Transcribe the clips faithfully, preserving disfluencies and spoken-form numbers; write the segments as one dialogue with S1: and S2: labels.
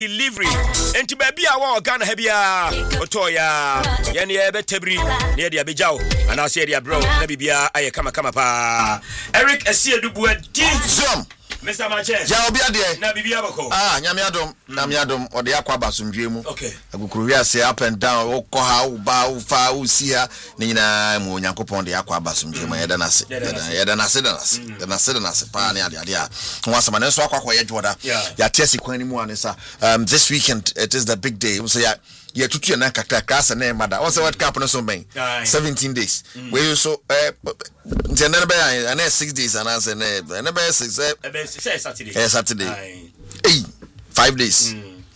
S1: delivery enti baby a wa Ghana ha bia otoya ye ne e betebri ne de abegyaw ana se de abro na bibia aye kama kama pa Eric Asiedubu adi
S2: Zoom
S1: Mister Manche
S2: ja obi ade
S1: na bibia bako
S2: ah nyame adom nyame adom ode akwa basomdwe mu
S1: okay
S2: agukuru wi ase up and down wo ko ha wo ba wo fa wo si ha ne nyina mu onyankopon de akwa basomdwe mu yeda nase yeda nase da nase da nase da nase pa ne ade ade a ho asema ne so akwa kwa ye dwoda ya tiasi kwani mu anesa um this weekend it is the big day so ya ye tutu na kakra kasa na mada o se what cap no so ben seventeen days we you so eh ntenere be ya na six days and answer na na be six eh
S1: Saturday
S2: eh Saturday eh five days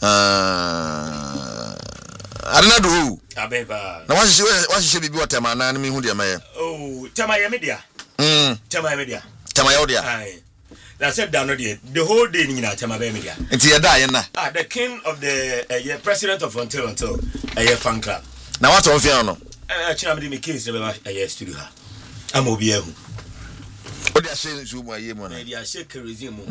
S2: uh I don't know
S1: abeba
S2: na what what should be what time na me hu de ma
S1: oh tema ye media
S2: mm
S1: tema ye media
S2: tema ye odia
S1: ai that said down the the whole day ni na tema be media
S2: nti ye da ye na
S1: ah the king of the uh, yeah, president of until until a uh, fan club
S2: na what on fear no
S1: eh china me case be a studio ha am obi ahu
S2: odi a share su mu aye mo na
S1: e dia share kerosene mu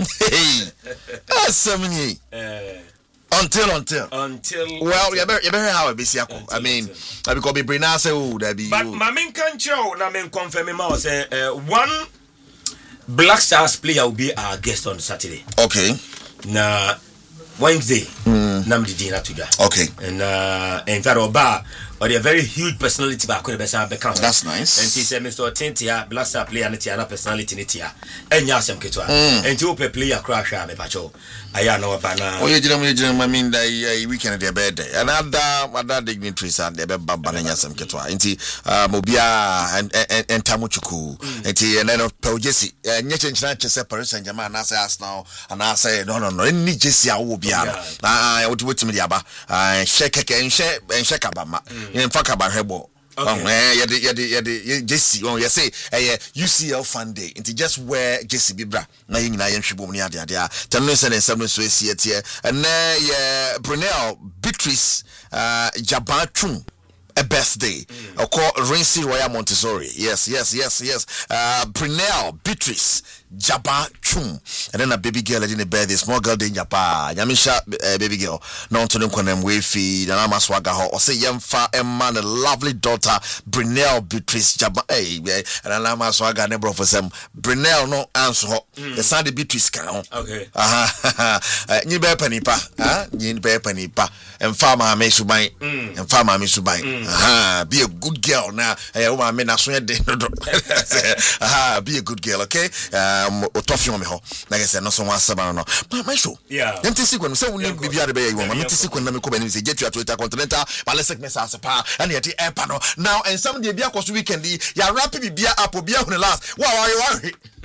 S2: asamni
S1: eh
S2: until until
S1: until
S2: well you better you better how be siako I mean because be bring na say oh that be
S1: but my main control na men confirm me say uh, one Black Stars player will be our guest on Saturday.
S2: Okay.
S1: Na Wednesday.
S2: Mm.
S1: Nam di dinner together.
S2: Okay.
S1: And uh in fact Oba or a very huge personality back with the best account.
S2: That's nice.
S1: And he said Mister Otentia Black Star player and tia personality ni tia. Enya asem ketwa. And to open player crash me pacho. Aya no bana.
S2: Oh you jira me jira I mean the weekend dey bed day. And other other dignitaries are dey baba na asem ketwa. Nti mobia entamuchuku. Nti and then Jesse nye chenchina chese Paris Saint-Germain na say Arsenal and I say no no no any Jesse a wo bia. Ah I want to wait me dia ba. Ah shake ke enhye enhye kabama. In fact about hebo oh eh ye de ye de Jesse oh you say eh U C L fan day into just where Jesse bi bra na yin na yen hwebo mu ne ade ade a tanu se ne nsam no so esie tie and ye Brunel Beatrice uh Jabatun a birthday mm. or call Rincy Royal Montessori yes yes yes yes uh Brunel Beatrice Jaba Chum and then a baby girl in the birthday small girl in Japan Yamisha uh, baby girl non to them konem we feed and ama swaga ho or say yemfa emma a lovely daughter Brunel Beatrice Jaba eh and ama swaga ne bro for some Brunel no answer ho the Sunday Beatrice kan
S1: okay
S2: aha nyi be panipa ah nyi be panipa emfa ma me suban emfa ma me suban aha be a good girl now eh wo ma me na so de no aha be a good girl okay um otofio me ho na get say no so wan saba no my show
S1: yeah
S2: yenti sikwen say woni bibia de be yi wo ma meti sikwen na me ko ba ni say get you to continental ballistic missiles pa and yeti airpa no now and some dey bia koso weekend ya wrap bibia up obia hu last wa wa wa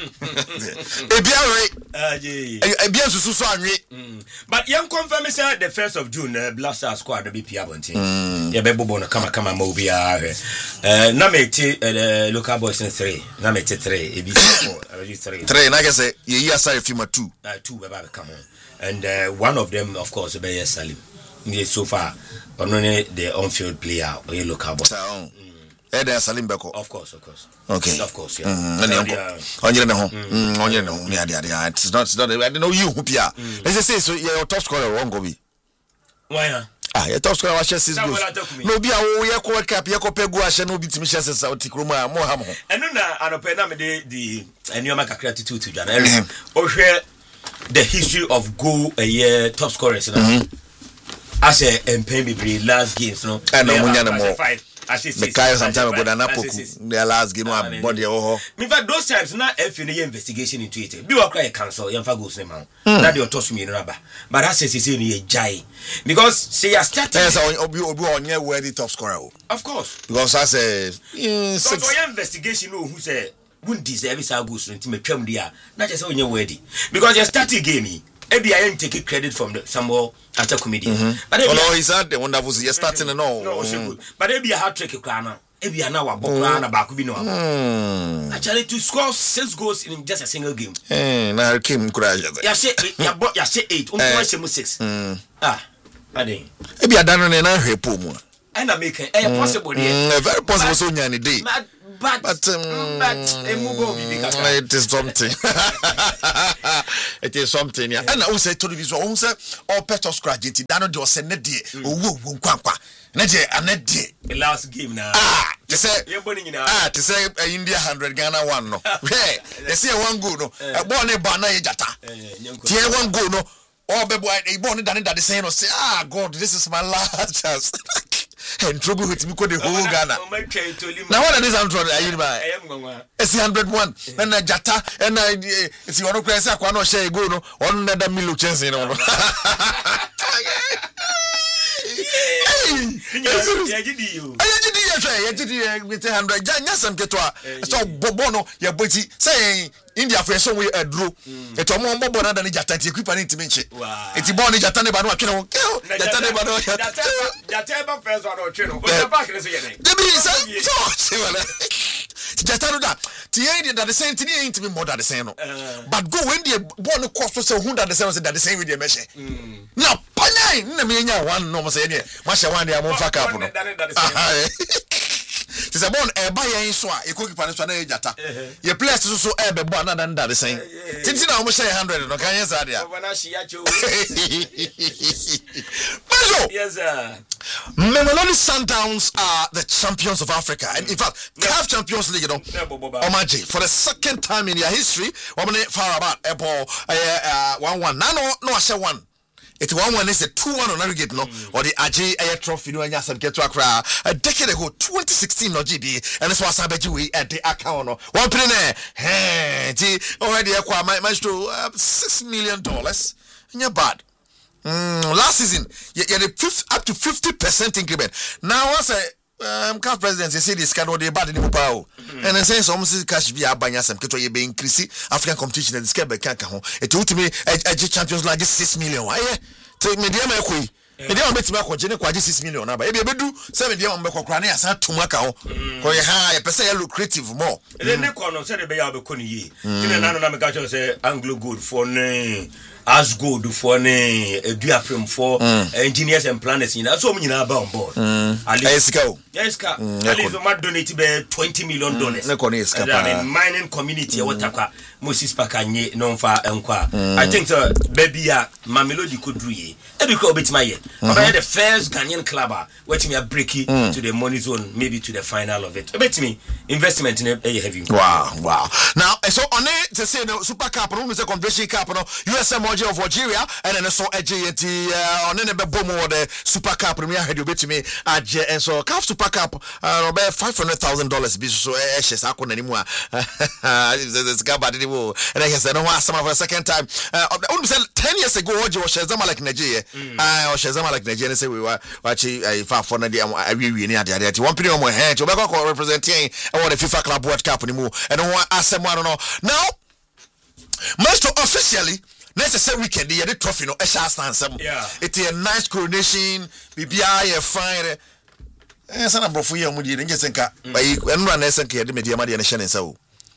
S2: e bia re
S1: aje
S2: e bia susu so anwe
S1: but yan confirm say the first of June uh, Black Star squad the B P abontin ya be bobo no kama kama ma obi a eh na meti uh, local boys in three na meti three e bi four three
S2: three na get say ye year say film two
S1: uh, two be ba come on and uh, one of them of course be Salim so far only the on-field player or a local boy
S2: eh there Salim Beko
S1: of course of course
S2: okay
S1: of course yeah
S2: mm onye ne ho mm onye ne ho ne ade ade it's not it's not I don't know you who pia let's say so your top scorer won go be
S1: why
S2: ah your top scorer was six goals no be a wo ye ko cap ye ko pegu a she no bitimi she sesa otikromo a mo ha mo
S1: eno na anope na me de the enioma kakra tutu tu jana o hwe the history of goal a year top scorers na as a empen be last games no
S2: and no munya no more
S1: assist
S2: the guy sometime go na poku their last game one body oh
S1: in fact those times na F no investigation into it be work like cancel yam fa goals ne man na dey toss me no raba but that says say ni jai because say you start
S2: yes obi obi onye where the top scorer
S1: of course
S2: because I say
S1: so your investigation no who say wouldn't deserve sa goals nti metwam dia na just say onye worthy because you start game Ebi I ain't take credit from the somewhere after comedian. Mm-hmm. But Ebi
S2: oh, no, he's had the wonderful. You're starting and all.
S1: No, mm. good. But Ebi a hat trick crana. Ebi a now a bokana back we know. Actually, to score six goals in just a single game.
S2: Eh, now came crash.
S1: Ya say ya ya say eight. Um, why say six? Ah, I think.
S2: Ebi a done na hwepo mu.
S1: And I make it possible.
S2: Mm, very possible. So nyani day.
S1: But
S2: but um,
S1: but
S2: it is something. It is something. Yeah. And I also told you so. Also, all petrol scratch it. Dano do send it. Oh, oh, kwa kwa. Neje anedi.
S1: The last game now.
S2: Ah, to say.
S1: You're burning now.
S2: Ah, to say uh, India hundred Ghana one no. Hey, they say one go no. A born a bana jata. Tier one go no. All be boy. A born that that the same no say. Ah, God, this is my last chance. And trouble with me the whole Ghana. Now what is I'm trying to buy? It's hundred one. And I jata and I it's your press I cannot share go no on another middle chance you know. So Bobono, your body saying India for some way a drew. It's a more mobile than Jatan equipment to mention. It's born in Jatan Bano.
S1: That ever first one or channel. Back is
S2: Jatanuda, Tiani that the same thing ain't to be more than the same. But go when the born cost was a hundred the same that the same with the measure. Now, Panay, Namina one no say, Masha one day I'm on Faka. It's a born a buyer in Swa, a cookie panasana jata. Your place is so ebb born than the same. Since I almost say a hundred, no can you say
S1: yes, sir.
S2: Mamelodi Sundowns are the champions of Africa, and in fact, C A F Champions League, you know, Omaji for the second time in their history. Woman far about a ball, one one. No, no, I say one. It's one one is a two one on aggregate, no, or the A J Air Trophy, no, and yes, and get to Accra a decade ago, twenty sixteen, no G B, and this was Sabaji at the account, one penny, hey, already acquired my maestro six million dollars, and you're bad. Mm, last season, you had a fifth, up to fifty percent increment. Now, once I um, C A F president, they say this kind of bad in the power, and I say almost cash via banyas and Keto be increasing African competition and scale by Kankaho. It told me a champions like six million. Why? Take me dear Makui. Me dear bet me kwa jene kwa six million. But if you do seven dear Mako Crania, San Tumaka, for a high per lucrative more.
S1: Then the corner said the Bay of Kuni. Then another Gajo say Anglo good for name. As good for ne duaprim for engineers and planners in so many na on board.
S2: Let's go.
S1: Yes, ka. At least we might donate be twenty million dollars. I mean mining community what takwa Moses Pakanye non fa enkwa. I think so baby ya Mamelodi could do ye. E be ko bit my ye. But the first Ghanaian club which me a break it to the money zone maybe to the final of it. Bet me investment in a heavy.
S2: Wow, wow. Now so on it to say no Super Cup no is a convention cup no U S M of Algeria and then so A J T on the Bomo the Super Cup Premier head you bet me at J and so C A F Super Cup uh five hundred thousand dollars be so ashes akon anymore. This guy bad anymore. And I said no some for a second time. Uh ten years ago Ojo was Shazama like Nigeria. I was Shazama like Nigeria say we were watching a far for the we near the one period more head to representing our FIFA Club World Cup anymore. And I ask them one no. Now Master officially necessary weekend the trophy no esha stand
S1: yeah
S2: it's a nice coronation bibia ye fine eh sana brofo ye mu di nje senka bayi enura na senka ye de media ma de na hye nsa o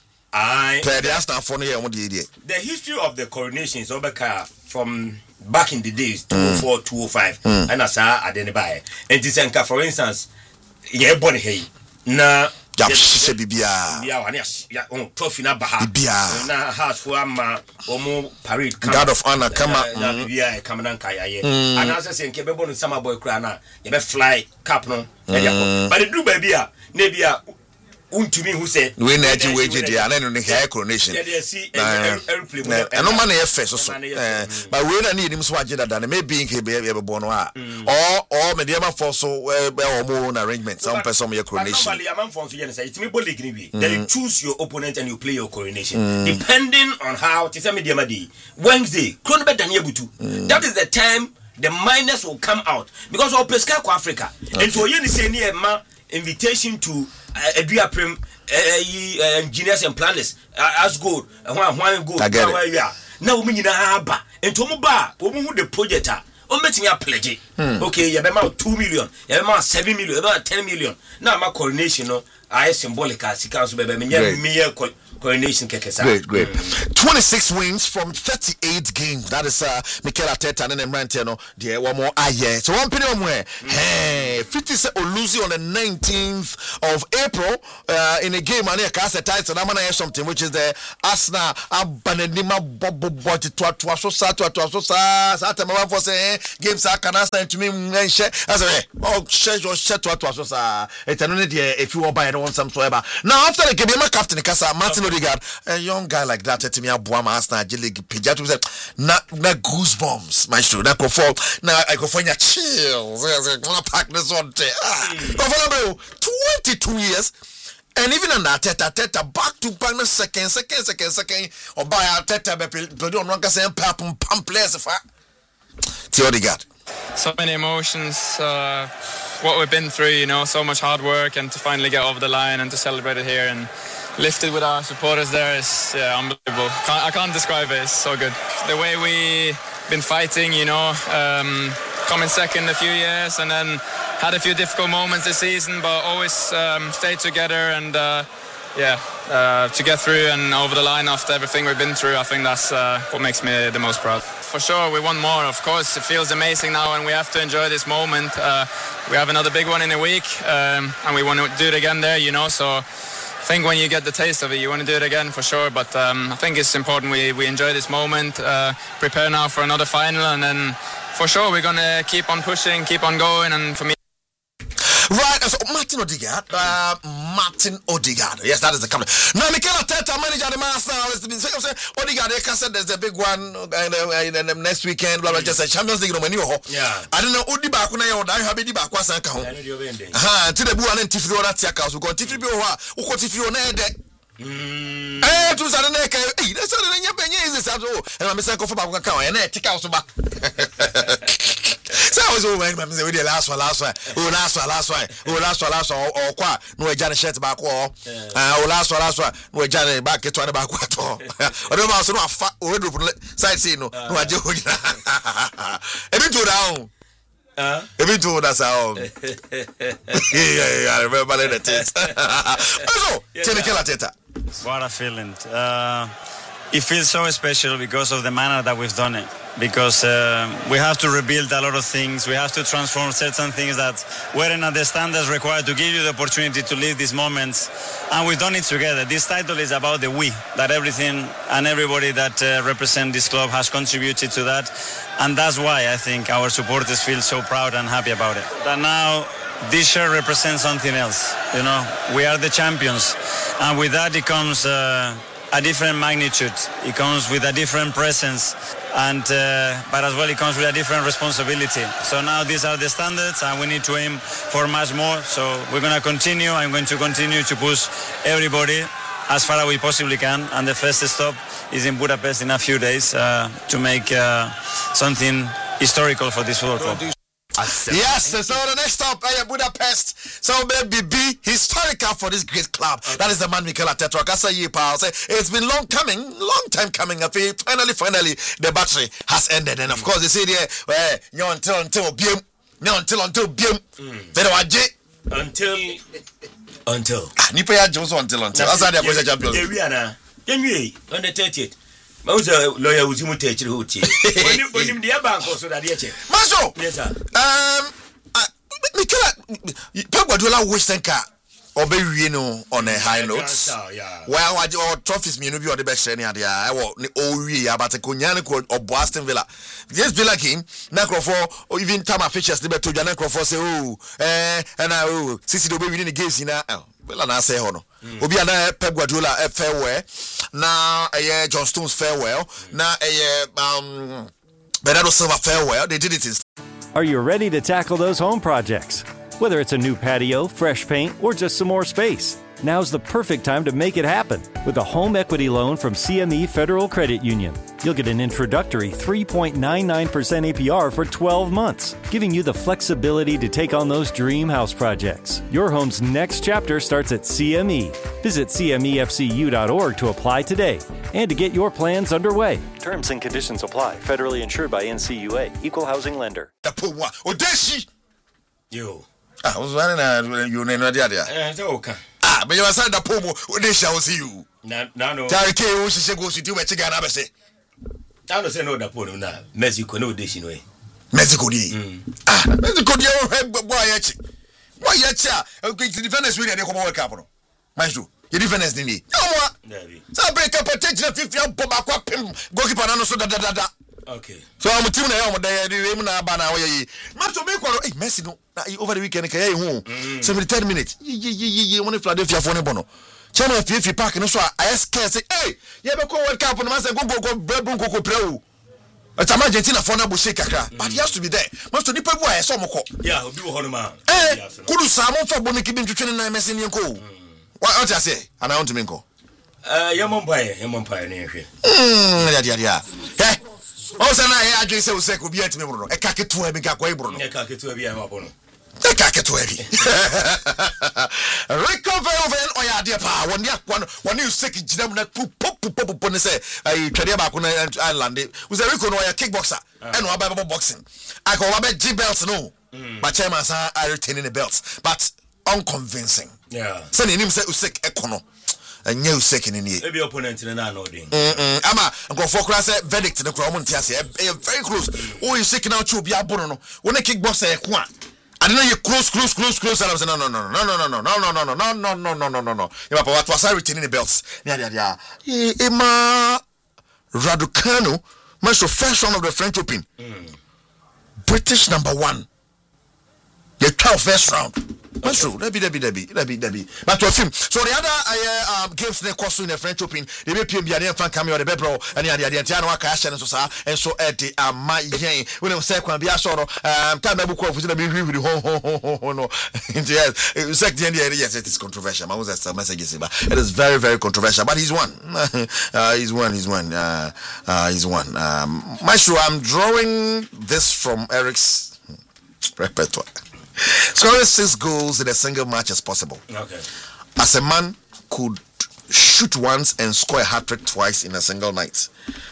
S1: I
S2: the stand for no ye mu di di
S1: the history of the coronation is obeka from back in the days two oh four two oh five and asa adeneba and senka for instance ye born hey na
S2: ya shise bibia
S1: ya wani ya on trophy na baha
S2: bibia
S1: na house for ama omo parade
S2: guard of honor kama
S1: na bibia kama na nka yaye and as say nke be bonu sama boy kura na ye be fly cap no e but the do baby a na bia untumi hu say
S2: we na ji we ji dia na no hair coronation
S1: yeah see airplane
S2: and no man e face so but we na need him so agenda da na maybe nke be be born a or or me dem for so be omo arrangement some person your coronation
S1: normally am for so you say it me ball league ni we then you choose your opponent and you play your coronation depending on how to say me dem dey Wednesday kron be Daniel Butu that is the time the miners will come out because of pesca ko Africa and so you say ni e ma invitation to a do prim engineers and planners as good one one good where you are now we nyina ba ento mo ba wo mu the project a o metimi a pledge okay you be ma two million you be ma seven million you be ma ten million now my coronation no I symbolic as can so be me me coronation kekesa
S2: great great mm. twenty-six wins from thirty-eight games that is uh Mikel Arteta and Emrante no the one more aye so one penny more hey fifty se Olusi on the nineteenth of April uh, in a game and a cast a title. I'm gonna hear something which is the Arsenal Abanenima Bobo Boti to to so sa to to so sa sa time for say games are can stand to me mention as a oh share your share to to so sa it no need if you buy one some so ever. Now after the game my captain Kasa Martin Odegaard, a young guy like that to me Abuama Arsenal League Pijatu said na na goosebumps my show na go for na I go for your chills gonna pack this one day ah twenty-two years and even on that Teta Teta back to back the second second second second or buy a Teta be on one say pap pam players if Odegaard.
S3: So many emotions, uh, what we've been through, you know, so much hard work, and to finally get over the line and to celebrate it here and lift it with our supporters there is yeah, unbelievable. Can't, I can't describe it, it's so good. The way we've been fighting, you know, um, coming second a few years and then had a few difficult moments this season, but always um, stayed together and uh, yeah, uh, to get through and over the line after everything we've been through, I think that's uh, what makes me the most proud. For sure, we want more. Of course, it feels amazing now, and we have to enjoy this moment. Uh, we have another big one in a week, um, and we want to do it again there, you know. So I think when you get the taste of it, you want to do it again for sure. But um, I think it's important we, we enjoy this moment, uh, prepare now for another final, and then for sure we're going to keep on pushing, keep on going, and for me.
S2: Right, so Martin Odegaard, uh, Martin Odegaard. Yes, that is the company. Now, Mikel Arteta, manager of the Master, has been saying, Odegaard, they can say there's a big one uh, uh, uh, next weekend, blah, blah, just a Champions League. Yeah. I don't know, Odiba, when I have a Diba, was a count. Ah, to the Buan and Tifio, that's your house. We got Tifio, who got Tifio, Mm. Eh, to Saturday, eh, that's all in your penny is as well. And I'm a second for Baba account and I take out back. So I was over when with the last one, last one, oh, last one, last one, oh, last one, last one, or qua, no, Johnny shirt back, or oh, last one, last one, no, Johnny back to the back, what all. I don't know, so no, fat, or sightseeing, no, I do. A bit too down. Uh, a bit too that's how. Yeah, yeah, I remember the taste. Oh, Mikel Arteta.
S4: What a feeling. Uh, it feels so special because of the manner that we've done it. Because uh, we have to rebuild a lot of things. We have to transform certain things that weren't at the standards required to give you the opportunity to live these moments. And we've done it together. This title is about the we, that everything and everybody that uh, represent this club has contributed to that. And that's why I think our supporters feel so proud and happy about it. That now this shirt represents something else. You know, we are the champions. And with that it comes uh, a different magnitude. It comes with a different presence. And uh, but as well it comes with a different responsibility. So now these are the standards and we need to aim for much more. So we're going to continue. I'm going to continue to push everybody as far as we possibly can. And the first stop is in Budapest in a few days uh, to make uh, something historical for this football club.
S2: Yes, so the next stop, uh, Budapest. So maybe be historical for this great club. Okay. That is the man Mikel Arteta. I say, it's been long coming, long time coming. I feel finally, finally, the battery has ended. And of course, they say there, well, you until until Biem, you until until Biem,
S1: until until.
S2: Nipa ya Jones until until. That's how they are champions.
S1: Ariana, Yemi on the thirtieth. Mauza lawyer uzimu techiri huti. Oni oni mdia banko so that yeche.
S2: Maso.
S1: Yes sir.
S2: Um Mikel Pep Guardiola Western car obewie no on a high note. Well, what your trophies me no be on the best any ade I wo owie about konya ne ko obo Aston Villa. This Villa game na crofo or even time officials dey beto dwa na crofo say oh eh and oh sisi do be win the games na Villa na say ho no. Obi ana Pep Guardiola farewell na eh John Stones farewell na eh um Bernardo Silva farewell. They did it in.
S5: Are you ready to tackle those home projects? Whether it's a new patio, fresh paint, or just some more space, now's the perfect time to make it happen with a home equity loan from C M E Federal Credit Union. You'll get an introductory three point nine nine percent A P R for twelve months, giving you the flexibility to take on those dream house projects. Your home's next chapter starts at C M E. Visit C M E F C U dot org to apply today and to get your plans underway. Terms and conditions apply. Federally insured by N C U A. Equal housing lender.
S2: Yo. Ah, was running uh you know the idea.
S1: Eh, okay.
S2: Ah, but you are saying that Pomo, they shall see you.
S1: Na na no.
S2: Tarike o se go sit you me chiga na be say.
S1: I don't say no that Pomo na. Mexico no dish no.
S2: Mexico di. Ah, Mexico di o boy Why ya cha? Okay, the defenders win and come World Cup no. Maestro, the defenders ni ni. No more. So break up attention fifty and pop back goalkeeper no so da da da.
S1: Okay.
S2: So I'm team na am dey dey na ba na wo yi. Maestro me kwaro, eh Messi no. Over the weekend ka yey hu. seventy-third minute. Ye ye ye ye one Philadelphia for ne bono. Chama F F Park no so I scare say, "Hey, ye be call World Cup no man say go go breadroom go go pray." It's Argentina for na bushake kakra, but he has to be there. Must to nipa boy so moko.
S1: Yeah, obi wo hono ma.
S2: Eh, kudu samo for boni kibi ntwetwe na Messi ni nko. What what you say? And I want to me nko.
S1: Eh, ye mompae, ye mompae na hwe.
S2: Mm, ya ya ya. Eh. O se na ye adwe se o se ko bi antime bro no. E ka keto e bi ga kwai bro no.
S1: E ka keto e bi e ma bro no.
S2: E ka keto e bi. Recover over oya de pa. Woni akwa woni usek ginam na pu pop pop pop ne se ai twede ba ko na island. We say Rico no oya kickboxer. E no aba boxing. I go aba G belts no. But chairman say I retaining the belts, but unconvincing.
S1: Yeah.
S2: Say him say usek ekono. Enye usek ni ni.
S1: E bi opponent na na odin.
S2: Mm ama go for kra say verdict ne kra omo ntiase e very close. Oh usek na chu obi abono no. Wo ne kickboxer e ko a. And then you close, close, close, close. And I was no, no, no, no, no, no, no, no, no, no, no, no, no, no, no, no, no, no. Yeah, but what was I retaining the belts? Yeah, yeah, yeah. Emma Raducanu, match the first round of the French Open. British number one. You twelve first round. That's true. Debbie, Debbie, Debbie, Debbie, Debbie. But to film. So the other uh, um, games they cost in the French Open, they may be a fan cameo the Bebro and the the Antiano Akash and so and so at the um my yen. When I say can be a sort of um time I book with the with the ho ho ho ho no. Yes, it's like the end yes, it is controversial. I was at some messages, but it is very, very controversial. But he's one. uh, he's one, he's one, uh, uh he's one. Um Maestro, I'm drawing this from Eric's repertoire. Scoring six goals in a single match is possible.
S1: Okay.
S2: As a man could shoot once and score a hat-trick twice in a single night.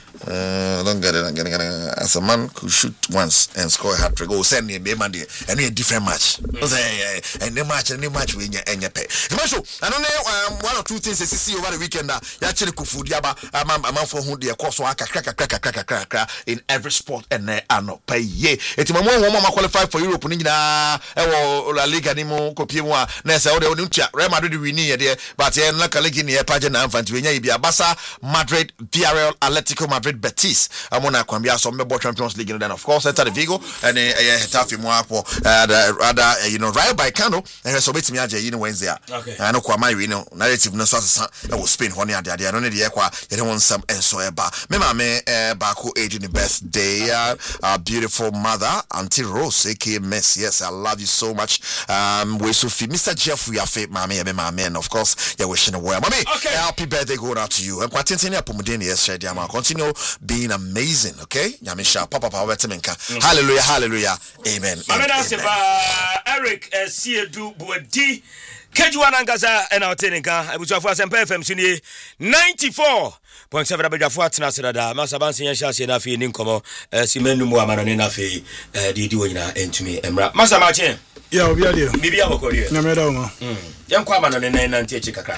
S2: Uh, don't get it. I'm getting it. As a man could shoot once and score a hat-trick. Oh, send me a man and a different match. Mm. And the match and the match we and you pay. So I don't know um, one or two things as you see over the weekend. Uh, you actually could food yaba. A man, a man for whom they course work crack crack crack crack crack crack in every sport and they are not pay. Yeah, it's my mom mama qualified for Europe. Nina, eh, La Liga ni mo kopie mo. Nessa ode ode utia. Real Madrid we need there, but yeah, na kalegi ni paje na mfanti we nya ibi Barca, Madrid, Villarreal, Atletico Madrid. Betis amona kwambia so mebo Champions League and then of course enter the Vigo and eh Hetafe mo apo rather you know Rayo Vallecano and so betimi age you know Wednesday and no kwa mai we know narrative no so asesa e wo Spain ho ne ade ade no ne de kwa ye de won sam enso e ba me ma me ba ko age in the birthday our beautiful mother Auntie Rose aka Miss. Yes, I love you so much. Um we Sophie Mister Jeff we are fit mama me mama and of course yeah wishing a well mommy happy birthday go out to you and kwatentene apomudeni yes share dia ma continue being amazing, okay? Yamisha papa papa wetemenka. Hallelujah, hallelujah. Amen.
S1: Amena seba Eric Siedu Buedi Kejuana Ngaza and our teninka. Abuja for Sempe F M Suni ninety-four point seven Abuja for Tnasada. Masabansi Yasha na fi ninkomo Simenu mu amana na fi di di wona entumi emra. Masa mache.
S6: Yeah, obi ade.
S1: Bibi abokori.
S6: Na meda uma.
S1: Mm. Yankwa amana ne na nante echi kakra.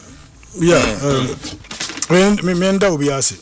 S6: Yeah, um me me nda obi ase.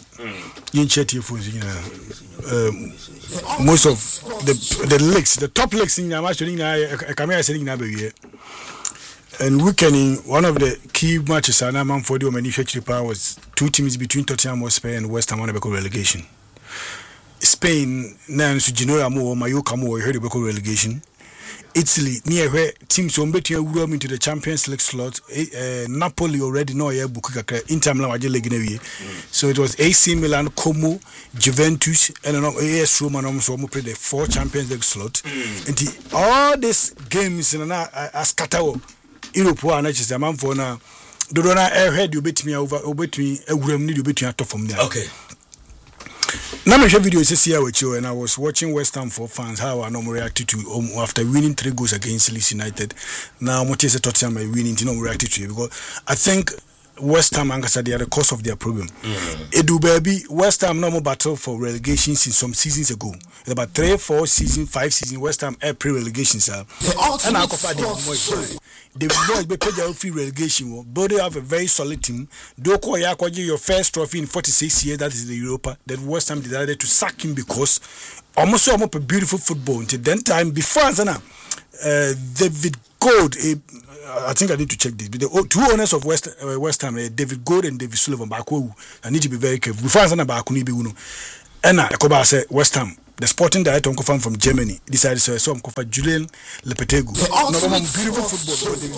S6: Um, most of the the leagues, the top leagues in Yamash, and weekending one of the key matches and I'm for the manufacturing power was two teams between Tottenham Hotspur and West Ham on the relegation. Spain, now Genoa more, Mallorca more, heard about relegation. Italy near where teams on betting room into the Champions League slot. Uh, Napoli already know yeah book Inter Milan league. So it was A C Milan, Como, Juventus, and an A S Roma and also play the four Champions League slot. Mm. And the, all these games in a scatao Europe one is a man for now. Do not airhead you bet me over or bet me a room need you bet me out from there.
S1: Okay.
S6: Now my video is here with you, and I was watching West Ham for fans how I normally reacted to um, after winning three goals against Leeds United. Now what is the Tottenham winning to not reacted to it because I think West Ham and they are the cause of their problem. Mm. Edu baby West Ham normal battle for relegation since some seasons ago. About three, four seasons, five seasons. West Ham air pre-relegation sir. And I could the boys be paid their free relegation. But they have a very solid team. Doko Yakwaji your first trophy in forty-six years. That is the Europa. Then West Ham decided to sack him because almost almost a beautiful football until then time before Anzana, uh, David Gold, uh, I think I need to check this. But the two owners of West uh, West Ham, uh, David Gold and David Sullivan, Baku, I need to be very careful. Before I say Baku, ni be uno. Ena Yakoba say West Ham. The sporting director Uncle from Germany decided to say some Kofa Julian Lopetegui. No beautiful football, but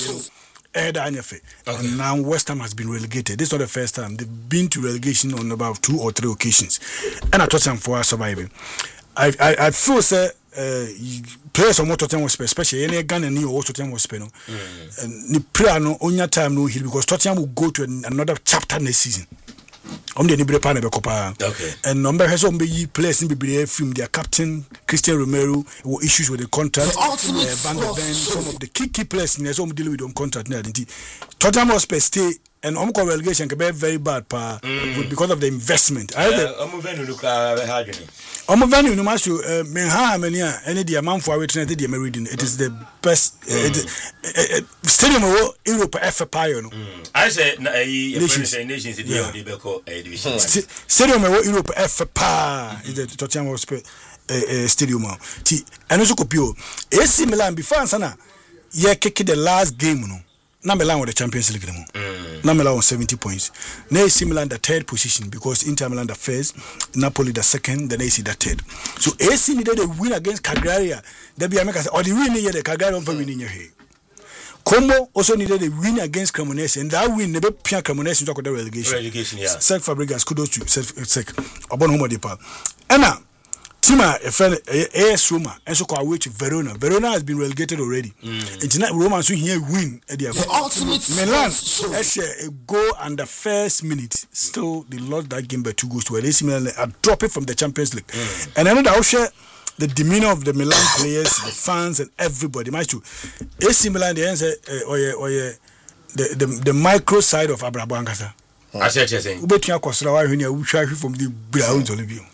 S6: the okay. And now West Ham has been relegated. This is not the first time. They've been to relegation on about two or three occasions. And I thought for surviving. I I I feel say uh, players on Tottenham was especially any Ghana and New Tottenham was spent. And the prayer no only time no heal because Tottenham will go to another chapter next season. Um the Nibre Pan okay. And number has some be players in B film their captain Christian Romero were issues with the contract. Uh, Van der Ven, some of the key key players in some deal with them contract now. Tottenham Hotspur stay and um relegation can be very bad pa mm. because of the investment. I
S1: uh, um venue look hard.
S6: Um venue no matter uh menha mania any the amount for waiting the reading. It is the best uh, mm. uh, uh, stadium of Europe F P no.
S1: I say nations nations the dey beko division.
S6: Stadium of Europe F P is the Tottenham Hotspur uh, stadium. Ti eno so kopio. A C Milan before ansana ye kick the last game no. Na Milan with the Champions League. Mm. Na Milan on seventy points. Na A C Milan the third position because Inter Milan the first, Napoli the second, then A C the third. So A C needed a win against Cagliari. They be America or the win here the Cagliari on win in your head. Como also needed a win against Cremonese and that win never Pia Cremonese to the relegation.
S1: Relegation, yeah.
S6: Sek Fabregas kudos to Sek Abon Homo Depa. Anna Tima, a friend, A S Roma, and so called to Verona. Verona has been relegated already. Mm. And tonight, Roma soon here win at the ultimate Milan. Actually, a goal and the first minute, still they lost that game by two goals to A C Milan. A drop it from the Champions League. Mm. And another also the demeanor of the Milan players, the fans, and everybody. My too. A C Milan, the answer, or or the the the micro side of Abraham Ankasa.
S1: I said, you're saying,
S6: Ubetia Kosrawa, when you try from the grounds of you.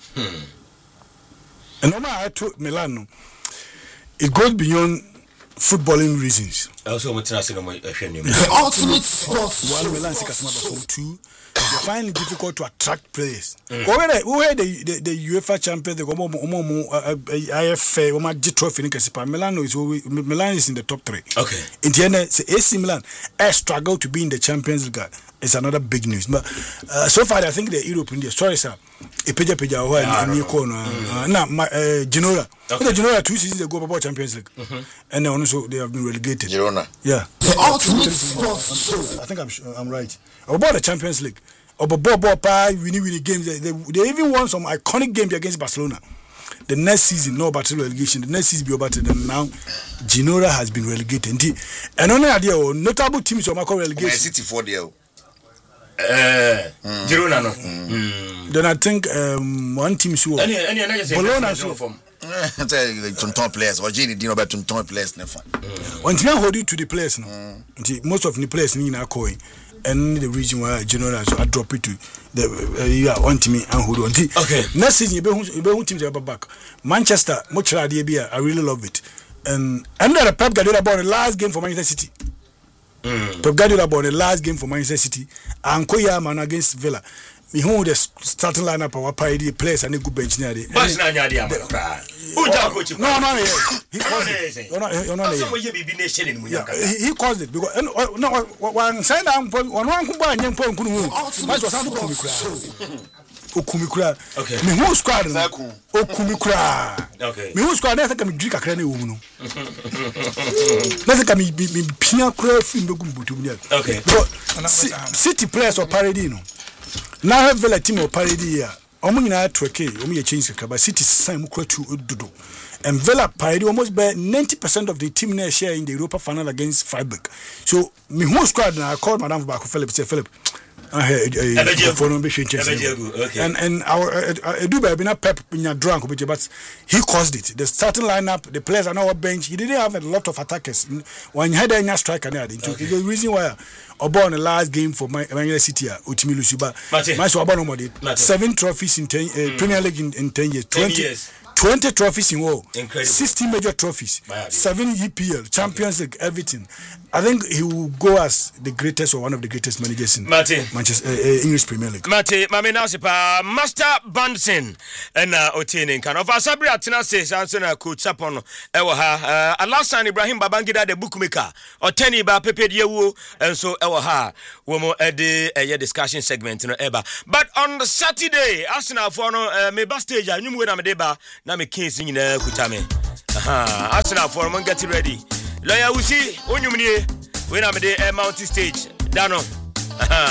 S6: And no matter to Milan, it goes beyond footballing reasons.
S1: Also, what's not saying
S6: the ultimate sports. One Milan is two. They find it difficult to attract players. Mm. Who had the, the, the UEFA champions, the Gomo I F A, Oma G Trophy in Kasipa. Milan is Milan is in the top three.
S1: Okay.
S6: In the end, A C Milan has struggled to be in the Champions League. It's another big news. But uh, so far, I think the Europe India. Sorry, sir. Ipeja peja wa in new corner. Now, Genoa. Okay. Genoa two seasons ago about Champions League, mm-hmm. And then also they have been relegated.
S2: Girona.
S6: Yeah. The ultimate sports. I think I'm I'm right. About the Champions League. About Bobo Pa, winning winning games. They, they, they even won some iconic games against Barcelona. The next season, no battle relegation. The next season be about it. And now, Genoa has been relegated. And only idea, notable teams are relegation.
S2: Man City for the.
S1: Uh, mm. Girona no. Mm. Mm.
S6: Then I think um, one team show.
S1: Any any any
S6: Bologna show
S2: from. Tonton players or Gini dino about Tonton players never.
S6: One team hold you to the players now. Most of the players in our coin. And the reason why Genoa so I drop it to the uh, yeah one team and hold on.
S1: Okay.
S6: Next season you be you be teams are back. Manchester much idea I really love it. And under the Pep Guardiola bought the last game for Manchester City. Mm. Pep Guardiola bought the last game for Manchester City and Koya man against Villa. Me who the starting lineup our party players and a good bench near the.
S1: But na nya dia man cry. Who talk coach?
S6: No no no. He caused it. No no no.
S1: Some we be nation in Munyaka.
S6: He caused it because no one side down one one kumba nyem po nkunu. But was sound kumikura. Okumikura. Okay. Me who squad no. Okumikura.
S1: Okay.
S6: Me who squad na think me drink akra na ewu no. Na think me me pia kura fi mbegu mbutu mu.
S1: Okay.
S6: City players or parody no. Now have Villa team of parody here. Omo nyina tweke, omo ye change kakra, but City sign mukra two dodo. And Villa parody almost by ninety percent of the team now share in the Europa final against Freiburg. So me who squad now I called Madam Baku Philip say Philip. I had a phone on okay. And and our Dubai been a Pep in your drunk but he caused it. The starting lineup, the players are now bench. He didn't have a lot of attackers. When you had a striker there, the reason why Obo the last game for Manchester City, Utimi Lusuba, seven trophies in ten uh, mm. Premier League in, in ten years, twenty years. twenty trophies in all,
S1: incredible,
S6: sixty major trophies, seven E P L, Champions League, everything. I think he will go as the greatest or one of the greatest managers in
S1: Mate.
S6: Manchester uh, uh, English Premier League.
S1: Mate, mami na sipa Master Banson and uh, Otini kan. Of Asabri Atina says answer na coach Sapon ewa ha. Uh, Alasan Ibrahim Babangida the bookmaker. Oteni ba Pepe Diewu and so ewa ha. Womo edi a discussion segment no eba. But on the Saturday, Arsenal for no uh, me ba stage a nyum we na me deba na me kins nyina kutame. Aha, Arsenal for man get ready. Lawyer Usi, onyumnie, we na me de Mountain Stage. Dano.